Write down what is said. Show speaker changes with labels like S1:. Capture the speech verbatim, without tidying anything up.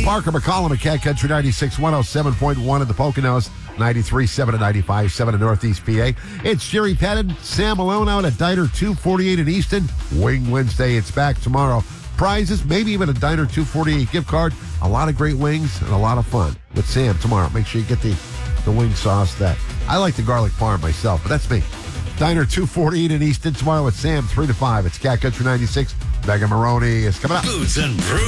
S1: Parker McCollum at Cat Country ninety-six, one oh seven point one at the Poconos, ninety-three point seven and ninety-five point seven in Northeast P A. It's Jerry Pettit, Sam Malone out at Diner two forty-eight in Easton. Wing Wednesday, it's back tomorrow. Prizes, maybe even a Diner two forty-eight gift card. A lot of great wings and a lot of fun with Sam tomorrow. Make sure you get the, the wing sauce. That I like the garlic parm myself, but that's me. Diner two forty-eight in Easton tomorrow with Sam, three to five. It's Cat Country ninety-six. Megan Maroney is coming up.
S2: Boots and Brews.